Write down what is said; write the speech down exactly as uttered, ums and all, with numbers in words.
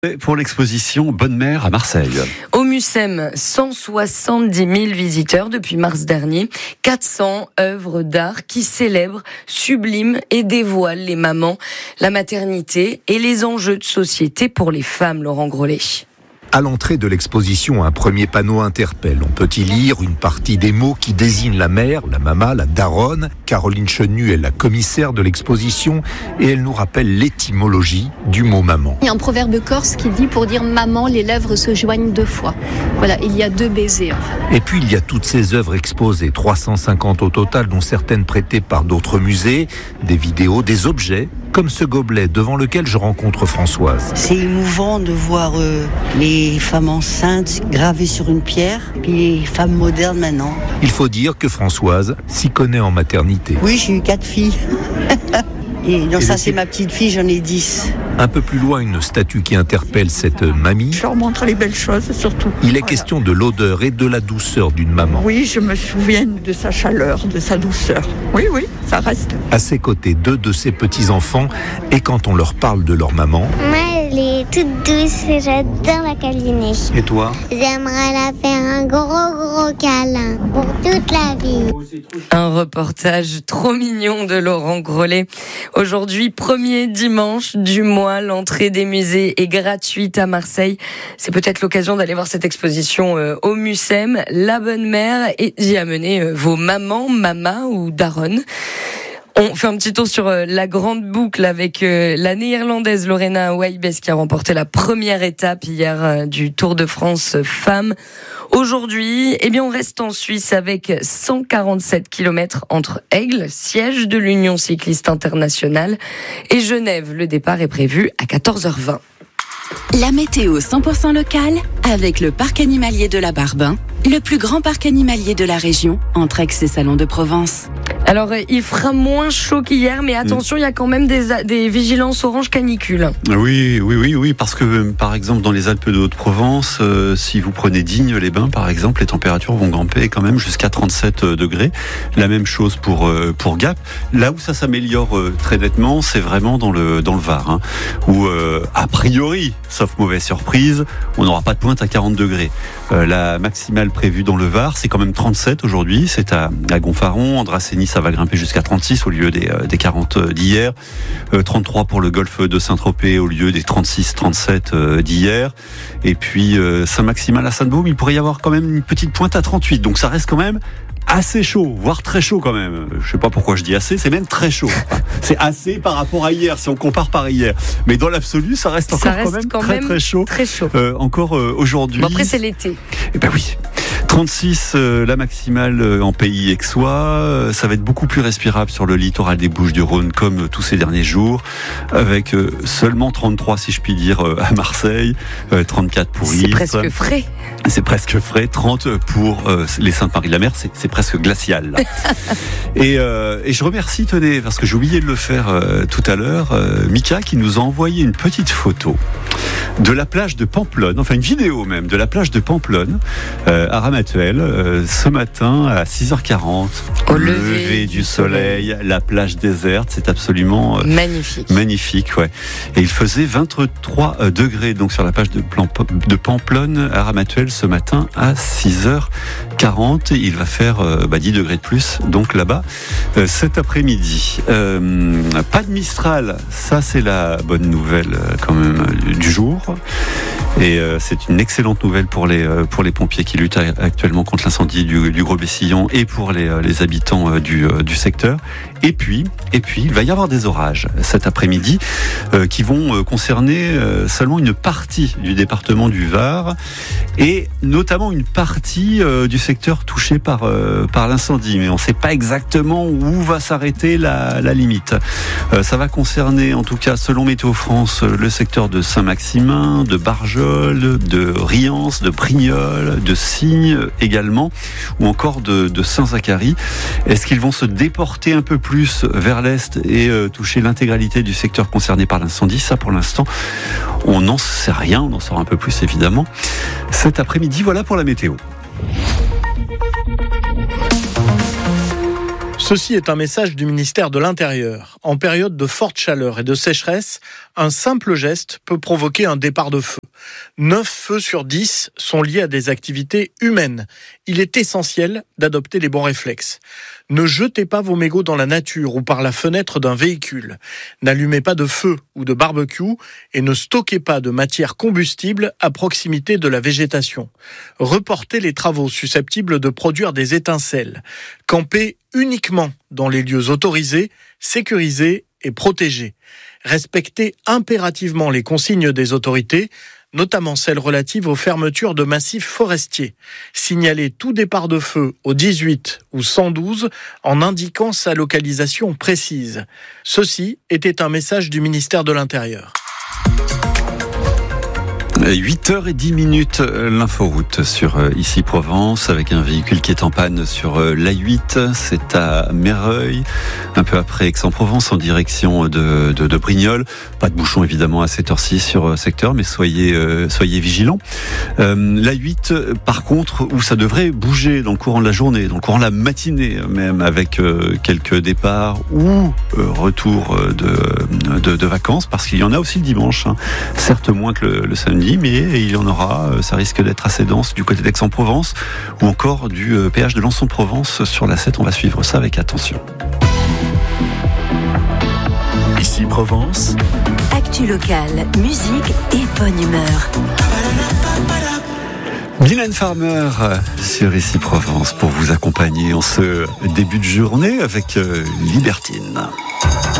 Pour l'exposition Bonne Mère à Marseille. Au Mucem, cent soixante-dix mille visiteurs depuis mars dernier, quatre cents œuvres d'art qui célèbrent, subliment et dévoilent les mamans, la maternité et les enjeux de société pour les femmes, Laurent Grollet. À l'entrée de l'exposition, un premier panneau interpelle. On peut y lire une partie des mots qui désignent la mère, la maman, la daronne. Caroline Chenu est la commissaire de l'exposition et elle nous rappelle l'étymologie du mot maman. Il y a un proverbe corse qui dit pour dire maman, les lèvres se joignent deux fois. Voilà, il y a deux baisers en fait. Et puis il y a toutes ces œuvres exposées, trois cent cinquante au total, dont certaines prêtées par d'autres musées, des vidéos, des objets, comme ce gobelet devant lequel je rencontre Françoise. C'est émouvant de voir euh, les femmes enceintes gravées sur une pierre, puis les femmes modernes maintenant. Il faut dire que Françoise s'y connaît en maternité. Oui, j'ai eu quatre filles. Et non, Et ça le- c'est ma petite fille, j'en ai dix. Un peu plus loin, une statue qui interpelle cette mamie. Je leur montre les belles choses surtout. Il est Voilà. question de l'odeur et de la douceur d'une maman. Oui, je me souviens de sa chaleur, de sa douceur. Oui, oui, ça reste. À ses côtés, deux de ses petits-enfants. Et quand on leur parle de leur maman... Moi, elle est toute douce et j'adore la câliner. Et toi ? J'aimerais la faire un gros gros câlin pour toute la vie. Un reportage trop mignon de Laurent Grollet. Aujourd'hui, premier dimanche du mois, l'entrée des musées est gratuite à Marseille. C'est peut-être l'occasion d'aller voir cette exposition euh, au Mucem, La Bonne Mère, et d'y amener euh, vos mamans, mamas ou daronnes. On fait un petit tour sur euh, la grande boucle avec euh, la néerlandaise Lorena Wiebes qui a remporté la première étape hier euh, du Tour de France euh, femmes. Aujourd'hui, eh bien, on reste en Suisse avec cent quarante-sept kilomètres entre Aigle, siège de l'Union cycliste internationale, et Genève. Le départ est prévu à quatorze heures vingt. La météo cent pour cent locale avec le parc animalier de la Barbin, le plus grand parc animalier de la région, entre Aix et Salon de Provence. Alors, euh, il fera moins chaud qu'hier, mais attention, il y a quand même des, des vigilances orange canicule. Oui, oui, oui, oui, parce que par exemple dans les Alpes de Haute-Provence, euh, si vous prenez Digne-les-Bains par exemple, les températures vont grimper quand même jusqu'à trente-sept degrés. La même chose pour euh, pour Gap. Là où ça s'améliore euh, très nettement, c'est vraiment dans le dans le Var, hein, où euh, a priori, sauf mauvaise surprise, on n'aura pas de pointe à quarante degrés. Euh, la maximale prévue dans le Var, c'est quand même trente-sept aujourd'hui. C'est à, à Gonfaron, Andrasseni, ça va grimper jusqu'à trente-six au lieu des, euh, des quarante d'hier. Euh, trente-trois pour le golfe de Saint-Tropez au lieu des trente-six trente-sept euh, d'hier. Et puis euh, Saint-Maximin à Sainte-Baume, il pourrait y avoir quand même une petite pointe à trente-huit. Donc ça reste quand même assez chaud, voire très chaud quand même. Je sais pas pourquoi je dis assez, c'est même très chaud. Enfin, c'est assez par rapport à hier, si on compare par hier. Mais dans l'absolu, ça reste encore Ça reste quand même quand très même très chaud. Très chaud. Euh, encore euh, aujourd'hui. Bon, après, c'est l'été. Eh ben oui. trente-six euh, la maximale euh, en pays aixois. Euh, ça va être beaucoup plus respirable sur le littoral des Bouches-du-Rhône comme euh, tous ces derniers jours, avec euh, seulement trente-trois si je puis dire euh, à Marseille, euh, trente-quatre pour C'est Istres. presque frais. C'est presque frais, trente pour euh, les Saintes-Maries-de-la-Mer, c'est, c'est presque glacial. Là. et, euh, et je remercie, tenez, parce que j'ai oublié de le faire euh, tout à l'heure, euh, Mika qui nous a envoyé une petite photo de la plage de Pamplonne, enfin une vidéo même, de la plage de Pamplonne euh, à Ramatuelle, euh, ce matin à six heures quarante. Au lever du du soleil, soleil. la plage déserte, c'est absolument euh, Magnifique. magnifique, ouais. Et il faisait vingt-trois degrés donc sur la plage de, Plan- de Pamplonne à Ramatuelle ce matin à six heures quarante. Il va faire euh, bah, dix degrés de plus donc là-bas euh, cet après-midi. Euh, pas de Mistral, ça c'est la bonne nouvelle euh, quand même euh, du jour. Et euh, c'est une excellente nouvelle pour les euh, pour les pompiers qui luttent actuellement contre l'incendie du, du Gros Bessillon et pour les, euh, les habitants euh, du, euh, du secteur. Et puis et puis il va y avoir des orages cet après-midi euh, qui vont euh, concerner euh, seulement une partie du département du Var et notamment une partie euh, du secteur touché par euh, par l'incendie. Mais on ne sait pas exactement où va s'arrêter la, la limite. Euh, ça va concerner en tout cas selon Météo France le secteur de Saint-Maximin, de Barjol, de Riance, de Brignoles, de Signes également, ou encore de, de Saint-Zacharie. Est-ce qu'ils vont se déporter un peu plus vers l'est et euh, toucher l'intégralité du secteur concerné par l'incendie? Ça, pour l'instant, on n'en sait rien. On en saura un peu plus, évidemment, cet après-midi. Voilà pour la météo. Ceci est un message du ministère de l'Intérieur. En période de forte chaleur et de sécheresse, un simple geste peut provoquer un départ de feu. neuf feux sur dix sont liés à des activités humaines. Il est essentiel d'adopter les bons réflexes. Ne jetez pas vos mégots dans la nature ou par la fenêtre d'un véhicule. N'allumez pas de feu ou de barbecue et ne stockez pas de matière combustible à proximité de la végétation. Reportez les travaux susceptibles de produire des étincelles. Campez uniquement dans les lieux autorisés, sécurisés et protégés. Respectez impérativement les consignes des autorités, notamment celles relatives aux fermetures de massifs forestiers. Signalez tout départ de feu au dix-huit ou cent douze en indiquant sa localisation précise. Ceci était un message du ministère de l'Intérieur. huit heures dix minutes, l'inforoute sur Ici Provence, avec un véhicule qui est en panne sur l'A huit. C'est à Mereuil, un peu après Aix-en-Provence, en direction de, de, de Brignoles. Pas de bouchon évidemment à cette heure-ci sur secteur, mais soyez, euh, soyez vigilants. Euh, L'A huit, par contre, où ça devrait bouger dans le courant de la journée, dans le courant de la matinée même, avec euh, quelques départs ou euh, retour de, de, de vacances, parce qu'il y en a aussi le dimanche, hein. Certes moins que le, le samedi, mais il y en aura, ça risque d'être assez dense du côté d'Aix-en-Provence ou encore du péage de Lançon-Provence sur l'A sept. On va suivre ça avec attention. Ici Provence. Actu locale, musique et bonne humeur. Mylène Farmer sur Ici Provence pour vous accompagner en ce début de journée avec Libertine.